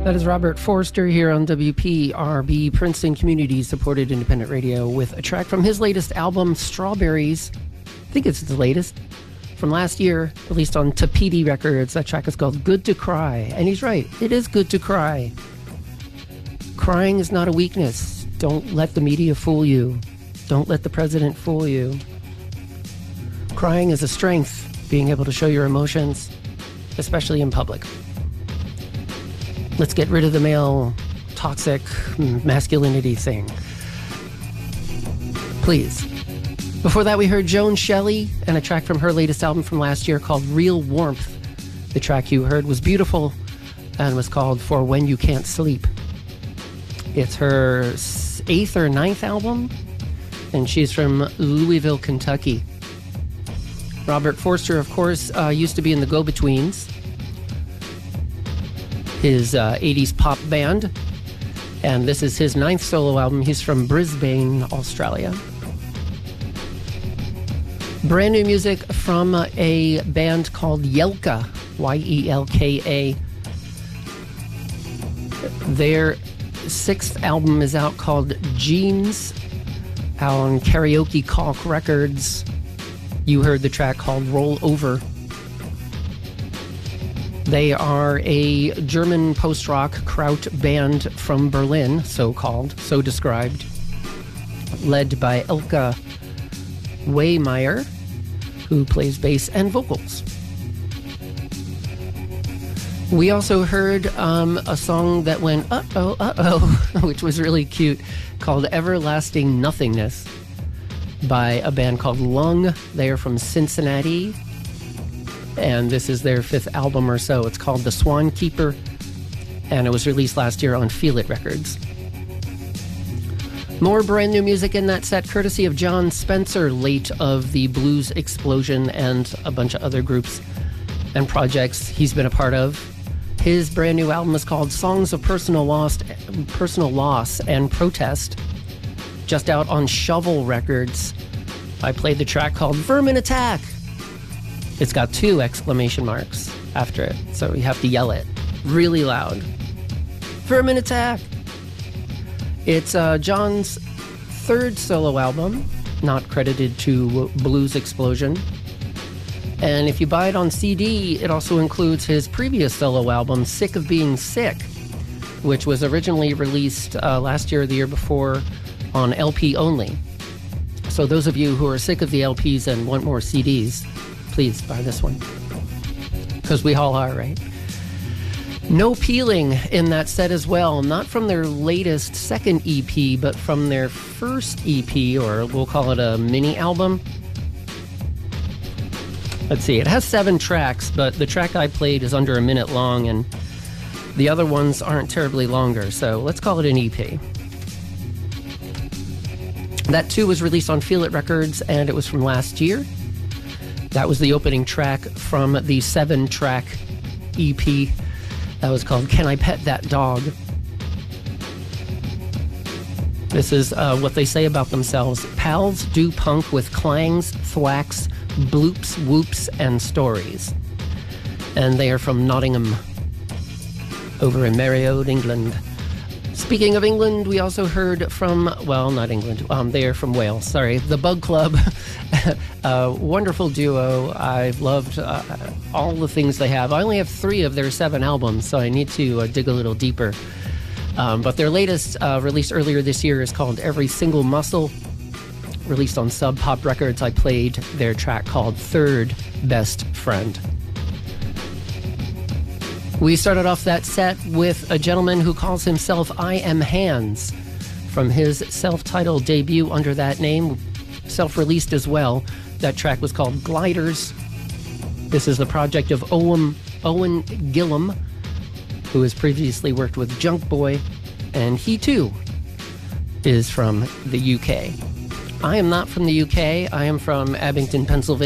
That is Robert Forster here on WPRB, Princeton Community-supported independent radio, with a track from his latest album, Strawberries. I think it's the latest, from last year, released on Tapiti Records. That track is called Good to Cry. And he's right, it is good to cry. Crying is not a weakness. Don't let the media fool you. Don't let the president fool you. Crying is a strength, being able to show your emotions, especially in public. Let's get rid of the male toxic masculinity thing. Please. Before that, we heard Joan Shelley and a track from her latest album from last year called Real Warmth. The track you heard was beautiful and was called For When You Can't Sleep. It's her 8th or 9th album, and she's from Louisville, Kentucky. Robert Forster, of course, used to be in the Go-Betweens, his 80s pop band, and this is his 9th solo album. He's from Brisbane, Australia. Brand new music from a band called Yelka, Y-E-L-K-A. Their 6th album is out called Jeans, out on Karaoke Caulk Records. You heard the track called Roll Over. They are a German post-rock kraut band from Berlin, so-called, so described, led by Elke Wehmeyer, who plays bass and vocals. We also heard a song that went uh-oh, uh-oh, which was really cute, called Everlasting Nothingness, by a band called Lung. They are from Cincinnati, and this is their 5th album or so. It's called The Swan Keeper, and it was released last year on Feel It Records. More brand new music in that set, courtesy of John Spencer, late of the Blues Explosion and a bunch of other groups and projects he's been a part of. His brand new album is called Songs of Personal Loss and Protest, just out on Shovel Records. I played the track called Vermin Attack. It's got 2 exclamation marks after it, so you have to yell it really loud. Vermin Attack! It's John's 3rd solo album, not credited to Blues Explosion. And if you buy it on CD, it also includes his previous solo album, Sick of Being Sick, which was originally released last year or the year before on LP only. So those of you who are sick of the LPs and want more CDs, please buy this one, because we all are, right? No Peeling in that set as well, not from their latest 2nd EP, but from their 1st EP, or we'll call it a mini album. Let's see, it has 7 tracks, but the track I played is under a minute long, and the other ones aren't terribly longer, so let's call it an EP. That too was released on Feel It Records, and it was from last year. That was the opening track from the 7-track EP that was called Can I Pet That Dog? This is what they say about themselves. Pals do punk with clangs, thwacks, bloops, whoops, and stories. And they are from Nottingham, over in Merriode, England. Speaking of England, we also heard from, well, not England, they are from Wales, sorry, The Bug Club, a wonderful duo. I've loved all the things they have. I only have 3 of their 7 albums, so I need to dig a little deeper. But their latest, released earlier this year, is called Every Single Muscle, released on Sub Pop Records. I played their track called Third Best Friend. We started off that set with a gentleman who calls himself I Am Hands, from his self-titled debut under that name, self-released as well. That track was called Gliders. This is the project of Owen Gillum, who has previously worked with Junk Boy, and he too is from the UK. I am not from the UK. I am from Abington, Pennsylvania.